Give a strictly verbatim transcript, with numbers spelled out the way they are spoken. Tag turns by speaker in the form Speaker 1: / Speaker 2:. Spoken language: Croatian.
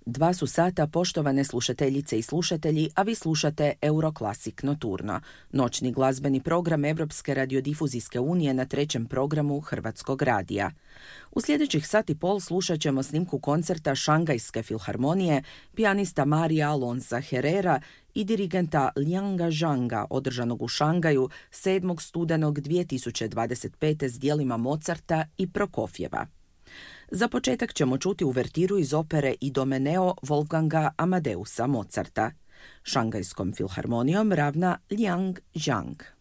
Speaker 1: Dva su sata, poštovane slušateljice i slušatelji, a vi slušate Euroclassic Nocturno, noćni glazbeni program Europske radiodifuzijske unije na trećem programu Hrvatskog radija. U sljedećih sat i pol slušat ćemo snimku koncerta Šangajske filharmonije, pijanista Marija Alonsa Herrera i dirigenta Lianga Zhanga, održanog u Šangaju sedmog studenog dvije tisuće dvadeset pete s djelima Mozarta i Prokofjeva. Za početak ćemo čuti uvertiru iz opere Idomeneo Wolfganga Amadeusa Mozarta. Šangajskom filharmonijom ravna Liang Zhang.